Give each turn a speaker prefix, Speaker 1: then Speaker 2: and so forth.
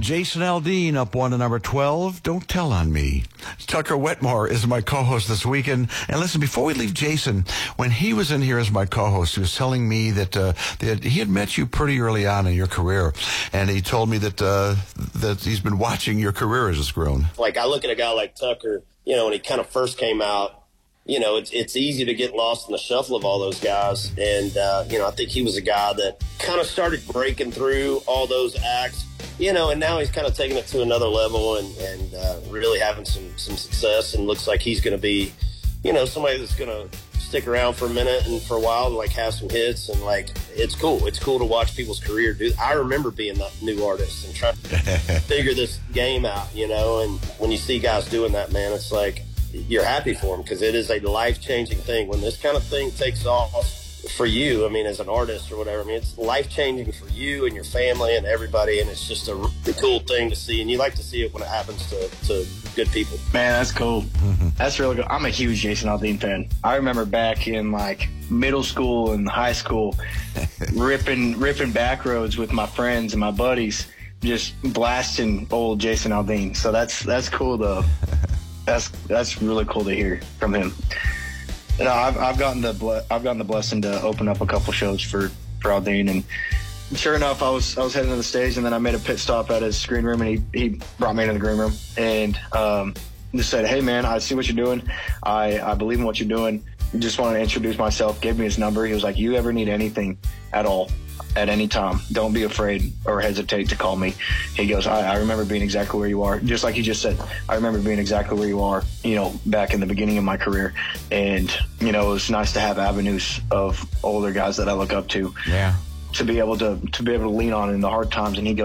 Speaker 1: Jason Aldean up 1 to number 12, Don't Tell on Me. Tucker Wetmore is my co-host this weekend. And listen, before we leave Jason, when he was in here as my co-host, he was telling me that he had met you pretty early on in your career. And he told me that he's been watching your career as it's grown.
Speaker 2: Like, I look at a guy like Tucker, when he kind of first came out, it's easy to get lost in the shuffle of all those guys. And, I think he was a guy that kind of started breaking through all those acts, and now he's kind of taking it to another level and really having some success, and looks like he's going to be, somebody that's going to stick around for a minute and for a while, like have some hits, and like, it's cool. It's cool to watch people's career do. I remember being that new artist and trying to figure this game out, and when you see guys doing that, man, it's like, you're happy for them, because it is a life-changing thing. When this kind of thing takes off for you, as an artist or whatever, it's life-changing for you and your family and everybody, and it's just a really cool thing to see, and you like to see it when it happens to good people.
Speaker 3: Man, that's cool. That's really good. I'm a huge Jason Aldean fan. I remember back in, middle school and high school, ripping back roads with my friends and my buddies, just blasting old Jason Aldean. So that's cool, though. That's really cool to hear from him. I've gotten the blessing to open up a couple shows for Aldean, and sure enough, I was heading to the stage, and then I made a pit stop at his green room, and he brought me into the green room and just said, "Hey man, I see what you're doing. I believe in what you're doing. Just wanted to introduce myself." Gave me his number. He was like, "You ever need anything at all, at any time, don't be afraid or hesitate to call me." He goes, I remember being exactly where you are. Just like he just said, I remember being exactly where you are, back in the beginning of my career. And, it was nice to have avenues of older guys that I look up to.
Speaker 1: Yeah.
Speaker 3: To be able to lean on in the hard times. And he goes,